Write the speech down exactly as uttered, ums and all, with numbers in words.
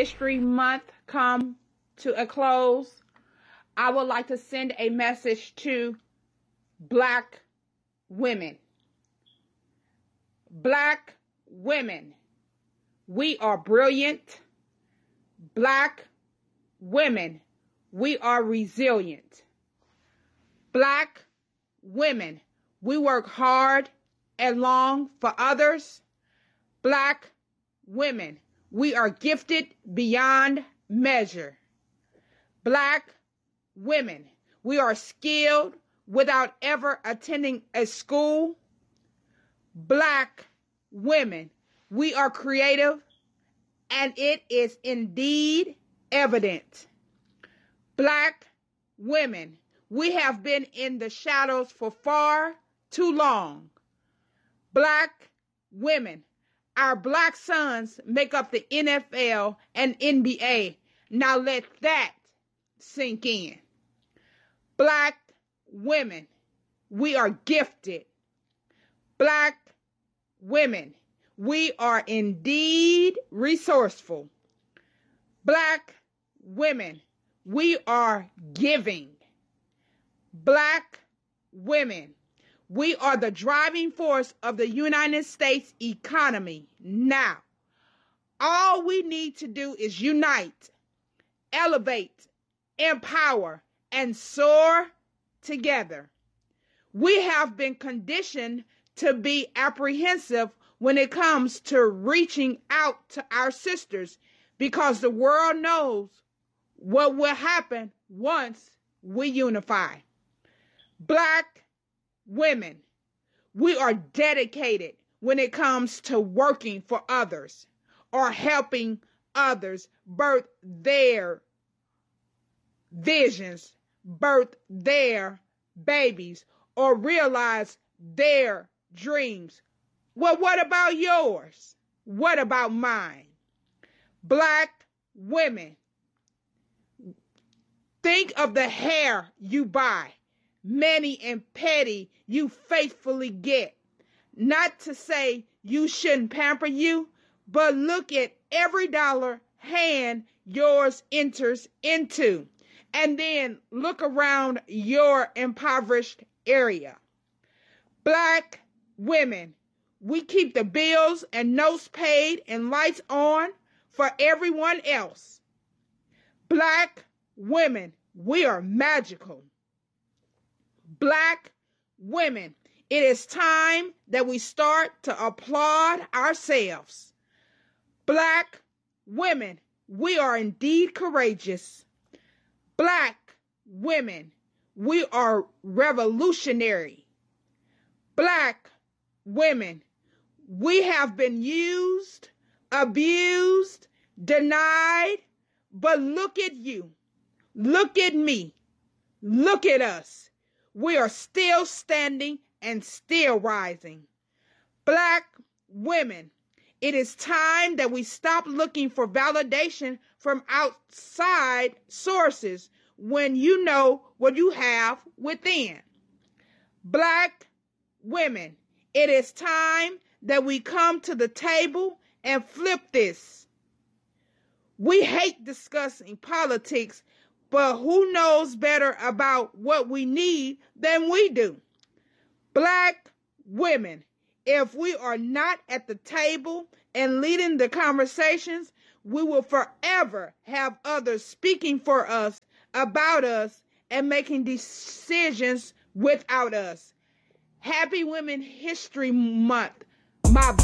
History Month come to a close, I would like to send a message to Black women. Black women, we are brilliant. Black women, we are resilient. Black women, we work hard and long for others. Black women, we are gifted beyond measure. Black women, we are skilled without ever attending a school. Black women, we are creative, and it is indeed evident. Black women, we have been in the shadows for far too long. Black women, our black sons make up the N F L and N B A. Now let that sink in. Black women, we are gifted. Black women, we are indeed resourceful. Black women, we are giving. Black women, we are the driving force of the United States economy. Now, all we need to do is unite, elevate, empower, and soar together. We have been conditioned to be apprehensive when it comes to reaching out to our sisters, because the world knows what will happen once we unify. Black women, we are dedicated when it comes to working for others or helping others birth their visions, birth their babies, or realize their dreams. Well, what about yours? What about mine? Black women, think of the hair you buy, many and petty you faithfully get. Not to say you shouldn't pamper you, but look at every dollar hand yours enters into, and then look around your impoverished area. Black women, we keep the bills and notes paid and lights on for everyone else. Black women, we are magical. Black women, it is time that we start to applaud ourselves. Black women, we are indeed courageous. Black women, we are revolutionary. Black women, we have been used, abused, denied, but look at you. Look at me. Look at us. We are still standing and still rising. Black women, it is time that we stop looking for validation from outside sources when you know what you have within. Black women, it is time that we come to the table and flip this. We hate discussing politics, but who knows better about what we need than we do? Black women, if we are not at the table and leading the conversations, we will forever have others speaking for us, about us, and making decisions without us. Happy Women History Month. My